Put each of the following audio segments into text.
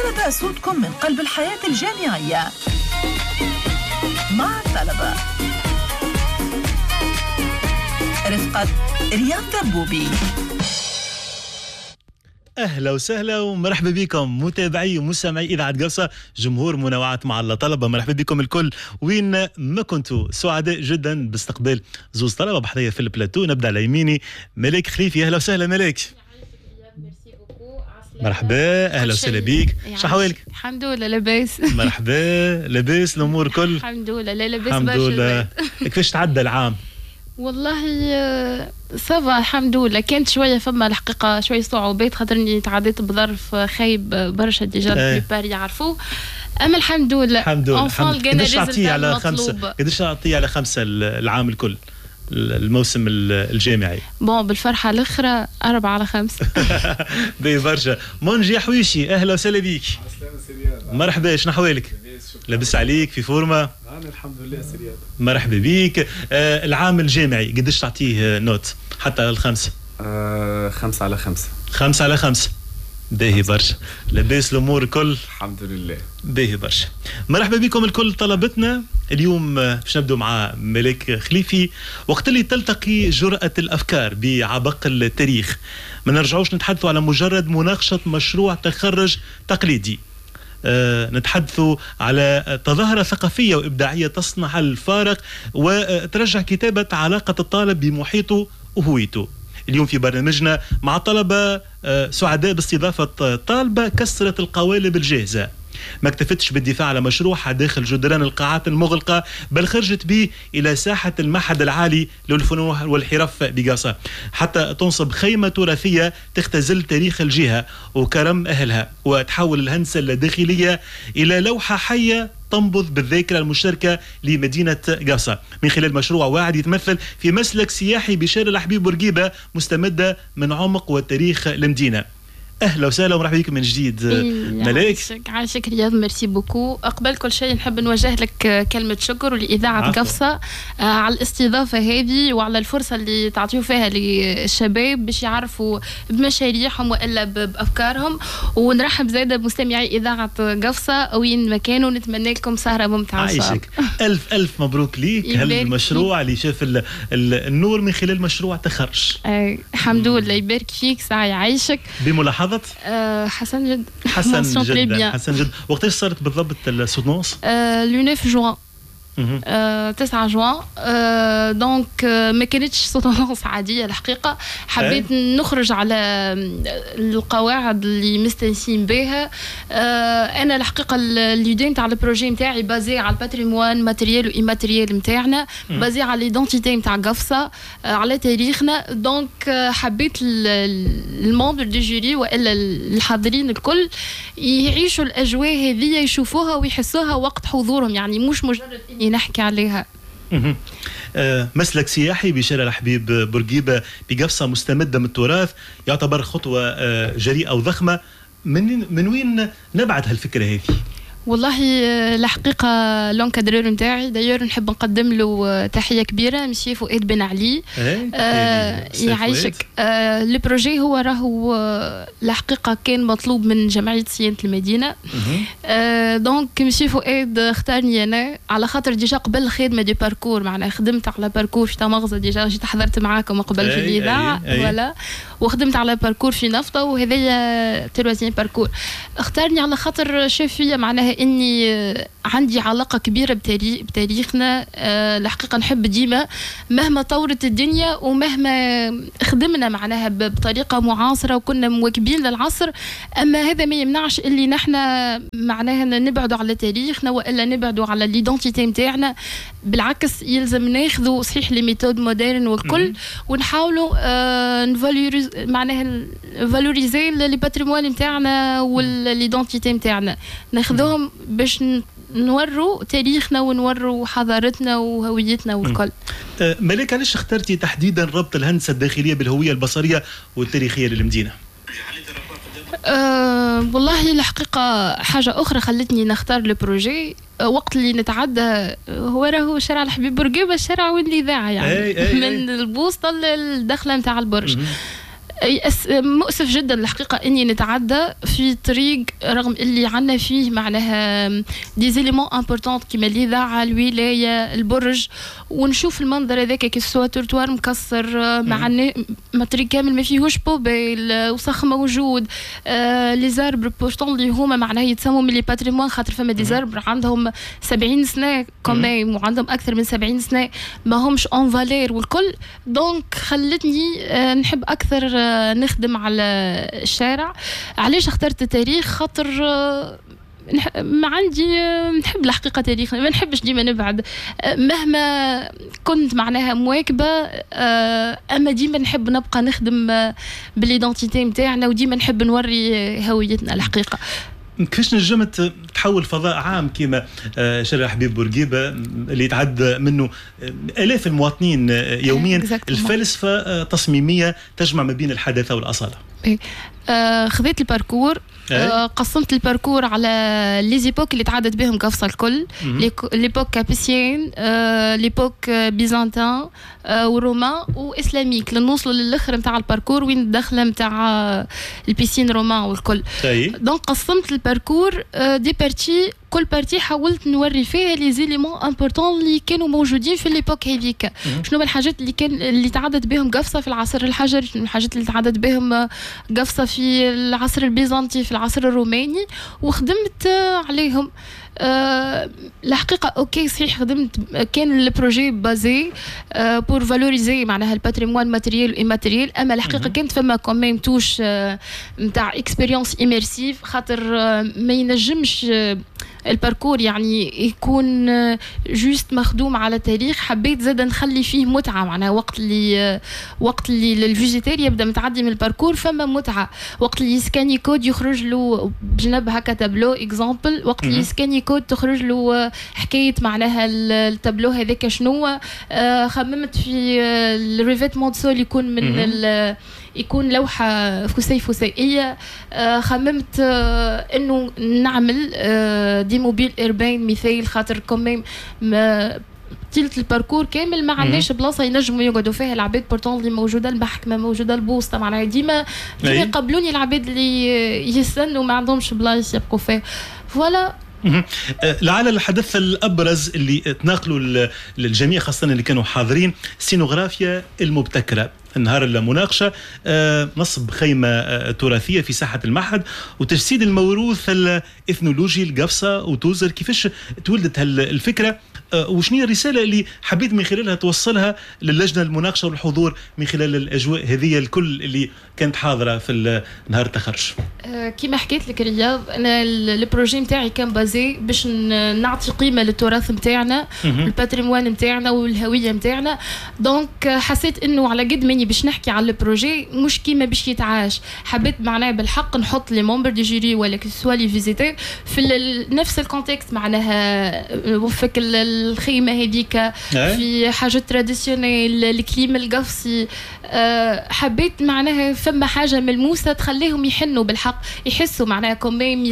الطلبة صوتكم من قلب الحياة الجامعية مع الطلبة. رفقة رياض دبوبي. اهلا وسهلا ومرحبا بكم متابعي ومستمعي اذاعه قفصه، جمهور منوعات مع الطلبه. مرحبا بكم الكل وين ما كنتوا. سعداء جدا باستقبال زوز طلبه بحضية في البلاتو. نبدا على يميني ملاك خليفي. اهلا وسهلا ملاك. مرحبا، اهلا وسهلا بيك. شو حوالك؟ الحمد لله لاباس. مرحبا، لاباس الامور كل؟ الحمد لله. لا لاباس الحمد لله. كيفاش تعدى العام؟ والله صافا الحمد لله. كانت شويه فما الحقيقه شويه صعوبات خاطرني تعديت بظرف خايب برشا ديجا البريبار يعرفوه، اما الحمد لله. الحمد لله. قداش تعطيه على خمسه؟ قداش تعطيه على خمسه العام الكل الموسم الجامعي؟ بون بالفرحه الاخرى 4/5. باهي برشا. منجي حويشي اهلا وسهلا بيك. مرحبا، شنو احوالك؟ لاباس عليك؟ في فورمه؟ انا الحمد لله سرياد. مرحبا بيك. العام الجامعي قداش تعطيه نوت حتى على الخمسه؟ 5/5. 5/5. باهي برشا. لاباس الامور الكل؟ الحمد لله باهي برشا. مرحبا بكم الكل طلبتنا. اليوم باش نبدو مع ملاك خليفي. وقت اللي تلتقي جرأة الافكار بعبق التاريخ، ما نرجعوش نتحدثوا على مجرد مناقشه مشروع تخرج تقليدي. نتحدثوا على تظاهرة ثقافية وإبداعية تصنع الفارق وترجع كتابة علاقة الطالب بمحيطه وهويته. اليوم في برنامجنا مع طلبة سعداء باستضافة طالبة كسرت القوالب الجاهزة، ما اكتفتش بالدفاع على مشروعها داخل جدران القاعات المغلقة، بل خرجت به إلى ساحة المعهد العالي للفنون والحرف بقاصة حتى تنصب خيمة تراثية تختزل تاريخ الجهة وكرم أهلها، وتحول الهندسة الداخلية إلى لوحة حية تنبض بالذاكرة المشتركة لمدينة قاصة من خلال مشروع واعد يتمثل في مسلك سياحي بشارع الحبيب بورقيبة مستمدة من عمق وتاريخ المدينة. اهلا وسهلا ومرحبا بكم من جديد. ملاك عايشك رياض، ميرسي بوكو. قبل كل شيء نحب نوجه لك كلمه شكر لاذاعه قفصه على الاستضافه هذه وعلى الفرصه اللي تعطيو فيها للشباب باش يعرفوا بمشاريعهم والا بافكارهم. ونرحب زاده بمستمعي اذاعه قفصه وين ما كانوا. نتمنى لكم سهره ممتعه. عايشك. الف الف مبروك ليك هالمشروع اللي شاف النور من خلال مشروع تخرج. الحمد لله يبارك فيك. ساعه عايشك. بملاحظه حسن جد. حسن جدا. حسن جدا. وقتاش صارت بالضبط السودونس؟ لو 9 جوان. 9 جوان. دونك ما كانتش سودونس عاديه الحقيقه. حبيت نخرج على القواعد اللي مستانسين بها. انا الحقيقه الليدي نتاع البروجي نتاعي بازي على الباتريموان ماتريال وايماتريال نتاعنا، بازي على ليدونتيتي نتاع قفصه، على تاريخنا. دونك حبيت المومبر دو جوري والا الحاضرين الكل يعيشوا الاجواء هذه، يشوفوها ويحسوها وقت حضورهم، يعني مش مجرد اني نحكي عليها. مسلك سياحي بشارع الحبيب بورقيبة بقفصة مستمدة من التراث، يعتبر خطوة جريئة وضخمة. من وين نبعت هالفكرة هذه؟ والله الحقيقة لونكادرور نتاعي دايور نحب نقدم له تحية كبيرة، مسيو فؤاد بن علي. يعيشك. البروجي هو راهو الحقيقة كان مطلوب من جمعية صيانة المدينة. دونك مسيو فؤاد اختارني أنا على خاطر ديجا قبل خدمة دي باركور، معناها خدمت على باركور في تمغزة ديجا، جيت حضرت معاكم قبل في الإذاعة ولا، وخدمت على باركور في نفطة وهذايا تروازيام باركور. اختارني على خاطر شاف فيا معناها اني عندي علاقه كبيره بتاريخنا. الحقيقه نحب ديما مهما طورت الدنيا ومهما خدمنا معناها بطريقه معاصره وكنا مواكبين للعصر، اما هذا ما يمنعش اللي نحنا معناها نبعدوا على تاريخنا والا نبعدوا على ليدونتيتي نتاعنا. بالعكس يلزم ناخذوا صحيح لي ميثود مودرن والكل ونحاولوا معناها فالوريزي لي باتريمون نتاعنا والليدونتيتي نتاعنا، ناخذوهم باش نوروا تاريخنا ونوروا حضارتنا وهويتنا والكل. ملاك علاش اخترتي تحديدا ربط الهندسه الداخليه بالهويه البصريه والتاريخيه للمدينه؟ والله الحقيقة حاجة أخرى خلتني نختار البروجي وقت اللي نتعدى هو راهو شارع الحبيب بورقيبة، الشارع وين الإذاعة يعني. من البوسطة للدخلة متاع البرج. مؤسف جدا الحقيقة إني نتعدى في طريق رغم اللي عنا فيه معناها دي زيليمون امبورطون كيما الإذاعة الولاية البرج ونشوف المنظر هذاك كي سوا تورتوار مكسر مع طريق كامل ما فيهوش بوبيل وسخ موجود لي زاربر بورتون اللي هما معناها يتسموا من لي باتريمون خاطر فما دي زاربر عندهم 70 سنة كوميم وعندهم أكثر من 70 سنة ما همش اون فالير والكل دونك خلتني نحب أكثر نخدم على الشارع. علاش اخترت التاريخ؟ خاطر ما عندي نحب الحقيقة تاريخ ما نحبش ديما نبعد مهما كنت معناها مواكبة أما ديما نحب نبقى نخدم بالإيدنتيتي متاعنا وديما نحب نوري هويتنا الحقيقة. كيفاش نجمت تحول فضاء عام كما شارع حبيب بورقيبة اللي يتعدى منه آلاف المواطنين يوميا الفلسفة تصميمية تجمع ما بين الحداثة والأصالة؟ خذيت الباركور قسمت الباركور على ليزيبوك اللي تعدت بهم قفصة الكل ليبوك كابيسيين ليبوك بيزنطين ورومان وإسلاميك لنوصلوا للآخر متاع الباركور وين الدخلة متاع البيسين رومان والكل. دونك قسمت الباركور دي بارتي كل بارتي حاولت نوري فيها لي زيليمون امبورطون اللي كانوا موجودين في ليبوك هذيك. شنو الحاجات اللي تعدت بهم قفصة في العصر الحجري، شنو الحاجات اللي تعدت بهم قفصة في العصر البيزنطي في العصر الروماني وخدمت عليهم. الحقيقة اوكي صحيح خدمت كان البروجي بازي بور فالوريزي معناها الباتريموان ماتريال وإيماتريال اما الحقيقة كانت فما كوميم توش نتاع اكسبيريونس ايميرسيف خاطر ما ينجمش الباركور يعني يكون جوست مخدوم على تاريخ. حبيت زاد نخلي فيه متعة معناها وقت اللي الفيجيتير يبدا متعدي من الباركور فما متعة. وقت اللي يسكاني كود يخرج له بجنب هكا تابلو اكزامبل وقت اللي يسكاني كود تخرج له حكاية معناها التابلو هذاك شنو. خممت في الريفيتمون سول يكون من يكون لوحة فسيفسائية. خممت انه نعمل دي موبيل إربين مثال خاطر كوميم طيلة الباركور كامل ما عندناش بلاصة ينجموا يقعدوا فيها العباد بورتون اللي موجودة المحكمة موجودة البوسطة معناها ديما يقبلوني العباد اللي يستنوا ما عندهمش بلاصة يبقوا فيها فوالا. لعل الحدث الأبرز اللي تناقلوا للجميع خاصة اللي كانوا حاضرين سينوغرافيا المبتكرة نهار المناقشة نصب خيمة تراثية في ساحة المعهد وتجسيد الموروث الإثنولوجي القفصة وتوزر. كيفاش تولدت هالفكرة وشنية الرسالة اللي حبيت من خلالها توصلها للجنة المناقشة والحضور من خلال الأجواء هذه الكل اللي كانت حاضرة في نهار التخرج؟ كما حكيت لك رياض أنا البروجي متاعي كان بازي باش نعطي قيمة للتراث متاعنا الباتريموان متاعنا والهوية متاعنا. دونك حسيت إنه على قد مني باش نحكي على البروجي مش كيما باش يتعاش حبيت معناها بالحق نحط لي ممبر دي جيري ولا سوا لي فيزيتير في نفس الكونتكست معناها وفك الخيمة هذيك في حاجات تراديسيونيل الكليم القفصي. حبيت معناها فما حاجة ملموسة تخليهم يحنوا بالحق يحسوا معناها كوميم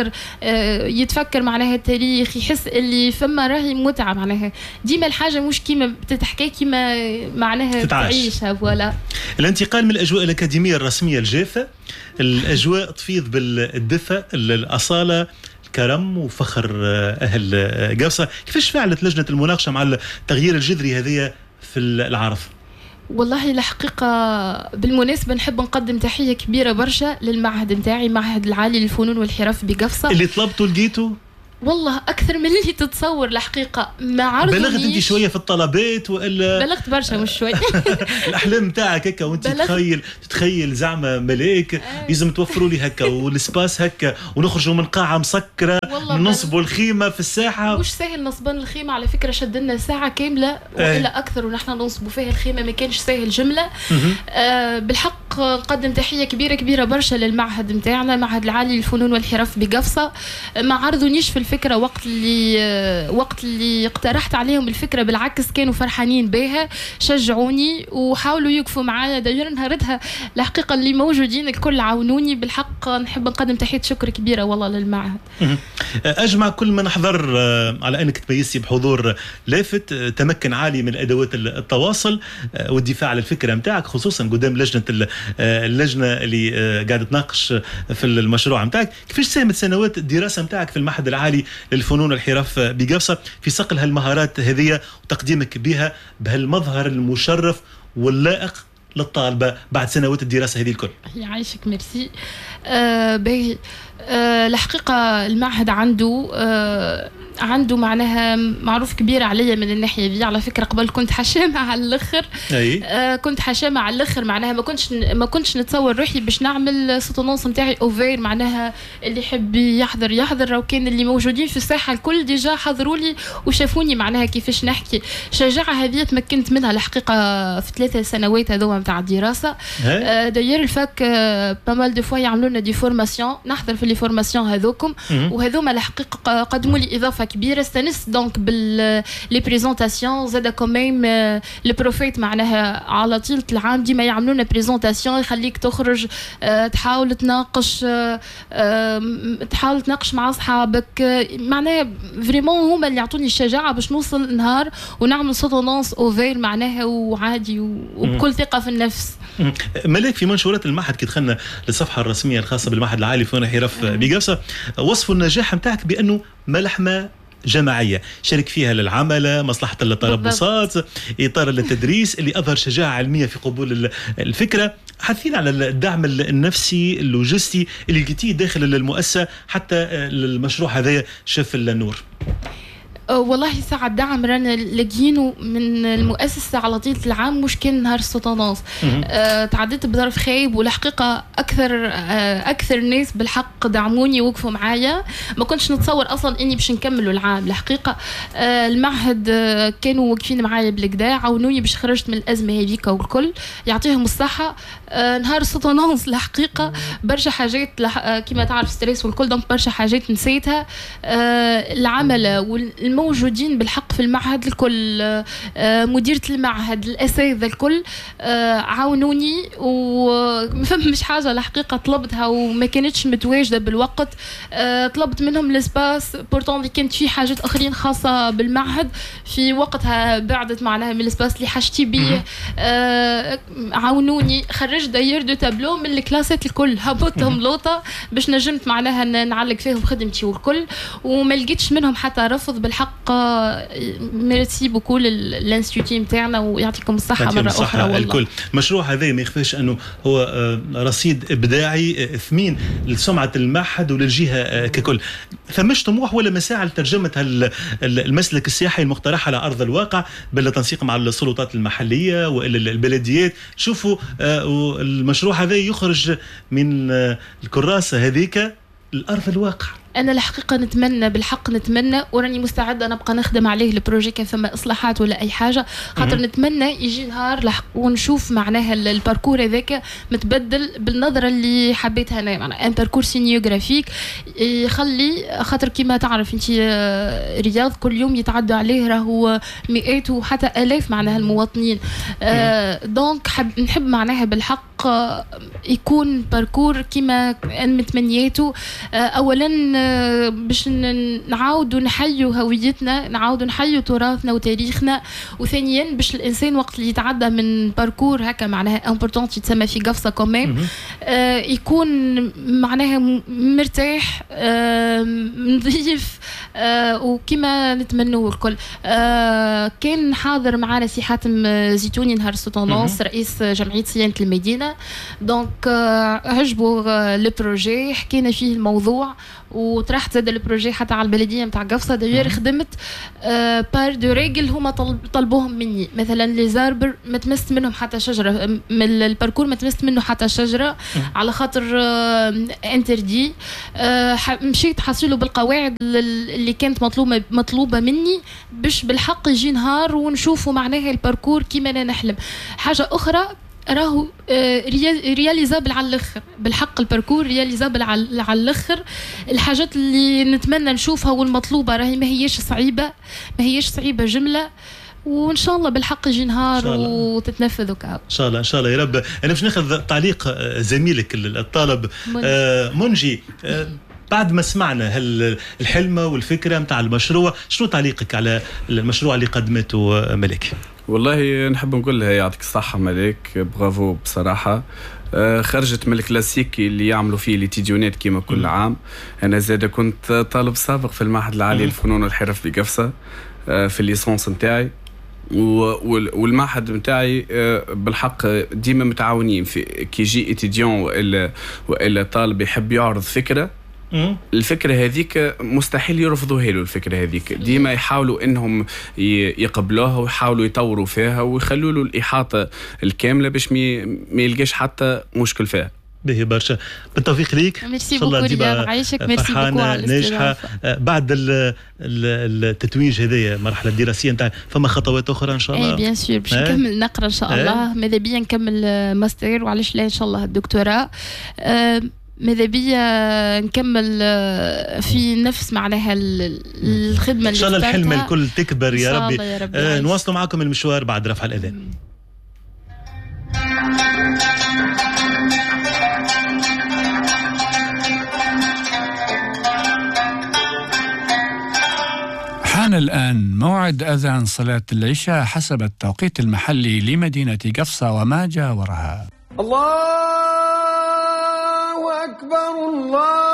يتفكر معناها التاريخ يحس اللي فما راهي متعة معناها ديما الحاجة مش كيما بتتحكي كيما معناها تعيشها فوالا. الانتقال من الأجواء الأكاديمية الرسمية الجافة الأجواء تفيض بالدفء الأصالة كرم وفخر أهل قفصة. كيفاش فعلت لجنة المناقشة مع التغيير الجذري هذه في العرض؟ والله الحقيقة بالمناسبة نحب نقدم تحية كبيرة برشا للمعهد متاعي معهد العالي للفنون والحرف بقفصة اللي طلبته لقيته والله أكثر من اللي تتصور الحقيقة ما عرضنيش. بلغت أنت شوية في الطلبات وإلا؟ بلغت برشا مش شوي. الأحلام متاعك هكا وأنت تتخيل زعمة ملاك لازم توفروا لي هكا والسباس هكا ونخرجوا من قاعة مسكرة نصبوا الخيمة في الساحة. مش سهل نصبان الخيمة على فكرة شدنا ساعة كاملة وإلا أكثر ونحن نصبوا فيها الخيمة ما كانش سهل جملة. بالحق نقدم تحية كبيرة برشا للمعهد متاعنا المعهد العالي للفنون والحرف بقفصة. ما عرضونيش في الفكره وقت اللي اقترحت عليهم الفكره، بالعكس كانوا فرحانين بها، شجعوني وحاولوا يوقفوا معايا. داير نهارتها الحقيقه اللي موجودين الكل عاونوني بالحق. نحب نقدم تحيه شكر كبيره والله للمعهد. اجمع كل من حضر على انك تميزتي بحضور لافت، تمكن عالي من ادوات التواصل والدفاع عن الفكره نتاعك، خصوصا قدام اللجنه اللي قاعده تناقش في المشروع نتاعك. كيفاش ساهمت سنوات الدراسه نتاعك في المعهد العالي للفنون والحرف بقفصه في صقل هالمهارات هذه وتقديمك بها بهالمظهر المشرف واللائق للطالبه بعد سنوات الدراسه هذه الكل؟ يعيشك ميرسي. باهي. الحقيقه المعهد عنده معناها معروف كبير عليا من الناحيه دي. على فكره قبل كنت حشامه على الاخر. كنت حشامه على الاخر، معناها ما كنتش نتصور روحي باش نعمل سوتونونس نتاعي اوفير، معناها اللي يحب يحضر. وكان اللي موجودين في الساحه الكل ديجا حضروا لي وشافوني معناها كيفاش نحكي. شجاعه هذه تمكنت منها الحقيقه في 3 سنوات هذوما نتاع الدراسه. داير الفاك بامال دو فوا يعملوا لنا دي فورماسيون، نحضر في لي فورماسيون هذوكم، وهذوما الحقيقه قدموا لي اضافه كبيره. استانست دونك بال لي بريزونطاسيون. زاد كوميم البروفيت معناها على طيله العام ديما يعملوا لنا بريزونطاسيون، يخليك تخرج تحاول تناقش مع اصحابك. معناها فريمون هما اللي يعطوني الشجاعه باش نوصل نهار ونعمل سوتونونس اوفير معناها وعادي وبكل ثقه في النفس. ملاك في منشورات المعهد كي دخلنا للصفحه الرسميه الخاصه بالمعهد العالي للفنون والحرف بقفصه وصفوا النجاح نتاعك بانه ملحمه جماعيه شارك فيها للعمله، مصلحه التربصات، اطار للتدريس اللي اظهر شجاعه علميه في قبول الفكره. حثينا على الدعم النفسي اللوجستي اللي لقيتيه داخل المؤسسه حتى المشروع هذا شاف النور. والله ساعة الدعم رانا لاقيينه من المؤسسة على طيلة العام، مش كان نهار السوتونونس. تعديت بظرف خايب، والحقيقة أكثر ناس بالحق دعموني ووقفوا معايا. ما كنتش نتصور أصلا إني باش نكملوا العام. الحقيقة المعهد كانوا واقفين معايا بالكدا، عاونوني باش خرجت من الأزمة هذيك والكل، يعطيهم الصحة. نهار السوتونونس الحقيقة برشا حاجات كما تعرف ستريس والكل، دونك برشا حاجات نسيتها. العمل والموجودين بالحق في المعهد الكل، مديرة المعهد، الأساتذة الكل عاونوني، وما فهمش حاجة الحقيقة طلبتها وما كانتش متواجدة بالوقت. طلبت منهم الاسباس بورتون اللي كانت فيه حاجات أخرين خاصة بالمعهد في وقتها بعدت معناها من الاسباس اللي حاجتي بيه. عاونوني، خرجت داير دو تابلو من الكلاسات الكل، هبطهم لوطة باش نجمت معناها نعلق فيهم خدمتي والكل، وما لقيتش منهم حتى رفض. بالحق ميرسي بوكو للانستيتوت نتاعنا ويعطيكم الصحة مرة أخرى. والله الكل مشروع هذا ما يخفاش أنه هو رصيد إبداعي ثمين لسمعة المعهد وللجهة ككل. فمش طموح ولا مساعي لترجمة المسلك السياحي المقترح على أرض الواقع بالتنسيق مع السلطات المحلية والبلديات؟ شوفوا المشروع هذا يخرج من الكراسة هذيك الأرض الواقع. أنا الحقيقة نتمنى وراني مستعدة نبقى نخدم عليه البروجي كان فما إصلاحات ولا أي حاجة، خاطر نتمنى يجي نهار ونشوف معناها الباركور هذاك متبدل بالنظرة اللي حبيتها أنا، معناها ان باركور سينيوغرافيك يخلي، خاطر كما تعرف أنت رياض كل يوم يتعدى عليه راهو مئات وحتى آلاف معناها المواطنين. دونك نحب معناها بالحق يكون باركور كما متمنياته. أولا باش نعاودوا نحيوا هويتنا، نعاودوا نحيوا تراثنا وتاريخنا، وثانيا باش الانسان وقت اللي يتعدى من باركور هكا معناها امبورطونت يتسمى في قفصه كوميم يكون معناها مرتاح نظيف وكما نتمنوه الكل. كان حاضر معنا سي حاتم زيتوني نهار السوتونونس رئيس جمعيه صيانه المدينه، دونك عجبوا البروجي، حكينا فيه الموضوع وطرحت زاد البروجي حتى على البلديه نتاع قفصه. داير خدمت بار دو ريجل هما طلبوهم مني، مثلا لي زاربر ما تمست منهم حتى شجره، من الباركور ما تمست منه حتى شجره على خاطر انتردي. مشيت حصيله بالقواعد اللي كانت مطلوبه مني باش بالحق يجي نهار ونشوفوا معناها الباركور كيما انا نحلم. حاجه اخرى راهو رياليزابل على الاخر، بالحق الباركور رياليزابل على الاخر. الحاجات اللي نتمنى نشوفها والمطلوبه راهي ما هيش صعيبه جمله، وان شاء الله بالحق يجي نهار وتتنفذ وكاو. ان شاء الله يا رب. انا باش ناخذ تعليق زميلك الطالب منجي. بعد ما سمعنا الحلمه والفكره نتاع المشروع، شنو تعليقك على المشروع اللي قدمته ملك؟ والله نحب نقول لها يعطيك الصحة ملك، برافو بصراحة. خرجت من الكلاسيكي اللي يعملوا فيه ليتيديونات كيما كل عام. أنا زاد كنت طالب سابق في المعهد العالي للفنون والحرف بقفصة في الليسونس نتاعي، والمعهد نتاعي بالحق ديما متعاونين في كي يجي ايتيديون والا طالب يحب يعرض فكرة. الفكرة هذيك مستحيل يرفضوها له، الفكرة هذيك ديما يحاولوا انهم يقبلوها ويحاولوا يطوروا فيها ويخلوا له الإحاطة الكاملة باش ما يلقاش حتى مشكل فيها. باهي برشا، بالتوفيق ليك. ميرسي بوكو ريان، عايشك. ميرسي بوكو على ناجحة. بعد التتويج هذايا المرحلة الدراسية نتاع فما خطوات أخرى إن شاء الله؟ بيان سور باش نكمل نقرا إن شاء الله. ماذا بيا نكمل ماستر وعلاش لا إن شاء الله الدكتوراه. ماذا بيا نكمل في نفس معناها الخدمة اللي إن شاء الله الحلم الكل تكبر يا ربي. نواصلوا معكم المشوار بعد رفع الأذان. حان الآن موعد أذان صلاة العشاء حسب التوقيت المحلي لمدينة قفصة وما جاورها. الله أكبر الله